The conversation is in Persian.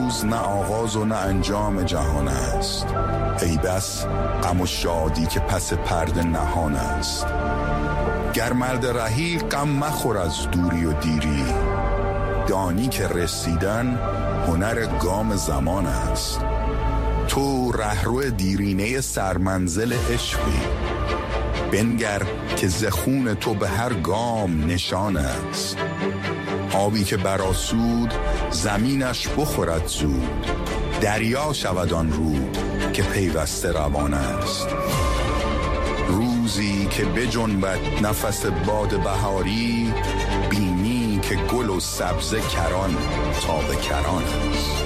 روز نه آغاز و نه انجام جهان است. ای بس غم و شادی که پس پرده نهان است. گر مرد رهی غم مخور از دوری و دیری، دانی که رسیدن هنر گام زمان است. تو رهرو دیرینه سرمنزل عشقی، بنگر که ز خون تو به هر گام نشان است. آبی که برآسود زمینش بخورد زود، دریا شود آن رود که پیوسته روان است. روزی که بجنبد نفس باد بهاری، بینی که گل و سبزه کران تا به کران است.